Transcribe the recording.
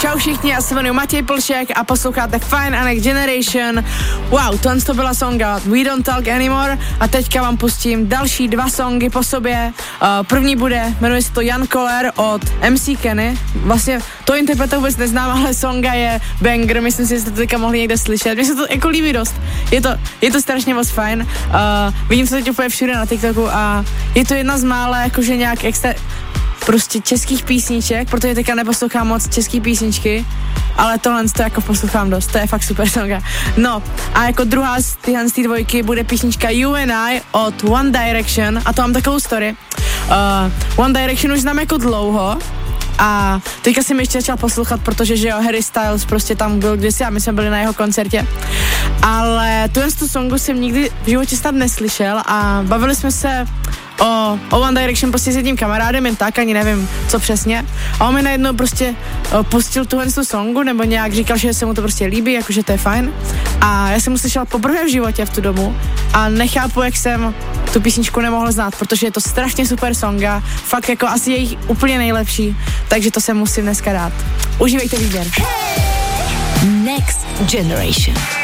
Čau všichni, já se jmenuji Matěj Plšek a posloucháte Fine a Next Generation. Wow, tohle to byla songa We Don't Talk Anymore a teďka vám pustím další 2 songy po sobě. První bude, jmenuje se to Jan Koller od MC Kenny. Vlastně to interpreta vůbec neznám, ale songa je banger, myslím si, že jste to teďka mohli někde slyšet. Mně se to jako líbí dost, je to strašně moc fajn. Vidím to teď úplně všude na TikToku a je to jedna z mála jakože nějak extra prostě českých písniček, protože teďka neposlouchám moc český písničky, ale tohle to jako poslouchám dost, to je fakt super songa. No a jako druhá z téhle dvojky bude písnička You and I od One Direction a to mám takovou story. One Direction už znám jako dlouho a teďka jsem ještě začal poslouchat, protože že jo, Harry Styles prostě tam byl kdysi a my jsme byli na jeho koncertě, ale tu songu jsem nikdy v životě snad neslyšel a bavili jsme se o One Direction prostě s jedním kamarádem, jen tak, ani nevím, co přesně. A on mi najednou prostě pustil tuhle songu, nebo nějak říkal, že se mu to prostě líbí, jakože to je fajn. A já jsem mu slyšela poprvé v životě v tu dobu a nechápu, jak jsem tu písničku nemohl znát, protože je to strašně super songa, fakt jako asi jejich úplně nejlepší, takže to se musím dneska dát. Užívejte výběr. Next Generation.